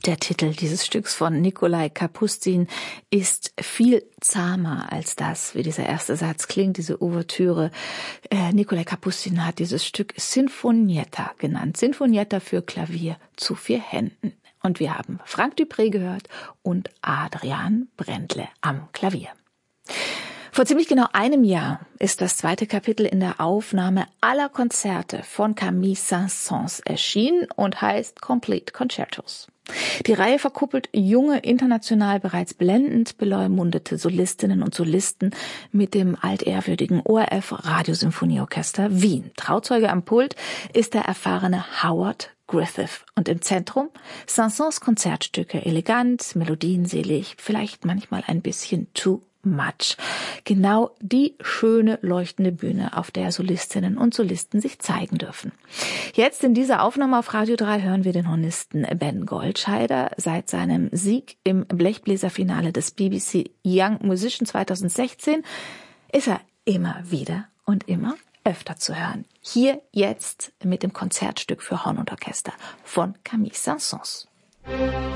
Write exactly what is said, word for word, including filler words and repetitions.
Der Titel dieses Stücks von Nikolai Kapustin ist viel zahmer als das, wie dieser erste Satz klingt, diese Ouvertüre. Äh, Nikolai Kapustin hat dieses Stück Sinfonietta genannt. Sinfonietta für Klavier zu vier Händen. Und wir haben Frank Dupré gehört und Adrian Brändle am Klavier. Vor ziemlich genau einem Jahr ist das zweite Kapitel in der Aufnahme aller Konzerte von Camille Saint-Saëns erschienen und heißt Complete Concertos. Die Reihe verkuppelt junge, international bereits blendend beleumundete Solistinnen und Solisten mit dem altehrwürdigen O R F Radiosymphonieorchester Wien. Trauzeuge am Pult ist der erfahrene Howard Griffith und im Zentrum Saint-Saëns Konzertstücke, elegant, melodienselig, vielleicht manchmal ein bisschen too much. Genau die schöne, leuchtende Bühne, auf der Solistinnen und Solisten sich zeigen dürfen. Jetzt in dieser Aufnahme auf Radio drei hören wir den Hornisten Ben Goldscheider. Seit seinem Sieg im Blechbläserfinale des B B C Young Musician zweitausendsechzehn ist er immer wieder und immer öfter zu hören. Hier jetzt mit dem Konzertstück für Horn und Orchester von Camille Saint-Saëns.